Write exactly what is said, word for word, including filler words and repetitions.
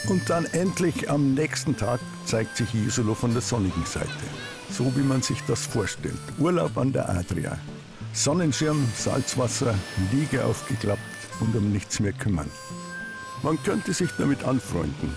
Und dann endlich am nächsten Tag zeigt sich Jesolo von der sonnigen Seite. So wie man sich das vorstellt. Urlaub an der Adria. Sonnenschirm, Salzwasser, Liege aufgeklappt und um nichts mehr kümmern. Man könnte sich damit anfreunden.